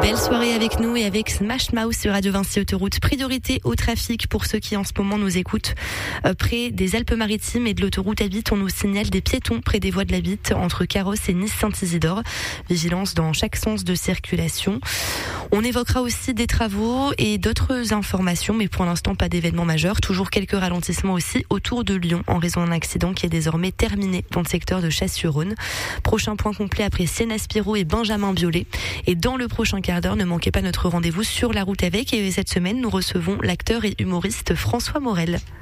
Belle soirée avec nous et avec Smash Mouth sur Radio Vinci Autoroute. Priorité au trafic pour ceux qui en ce moment nous écoutent. Près des Alpes-Maritimes et de l'autoroute A8, on nous signale des piétons près des voies de la Bitte entre Carros et Nice-Saint-Isidore. Vigilance dans chaque sens de circulation. On évoquera aussi des travaux et d'autres informations, mais pour l'instant pas d'événements majeurs. Toujours quelques ralentissements aussi autour de Lyon en raison d'un accident qui est désormais terminé dans le secteur de Chasse-sur-Rhône. Prochain point complet après Sienna Spiro et Benjamin Biolay. Et dans le prochain quart d'heure, ne manquez pas notre rendez-vous sur la route avec. Et cette semaine, nous recevons l'acteur et humoriste François Morel.